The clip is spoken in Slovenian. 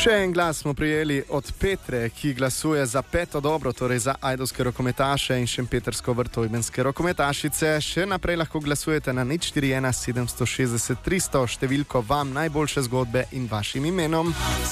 Še en glas smo prijeli od Petre, ki glasuje za peto dobro, torej za ajdovske rokometaše in šempetrsko-vrtojbenske rokometašice. Še naprej lahko glasujete na 041 760 300, številko vam najboljše zgodbe in vašim imenom.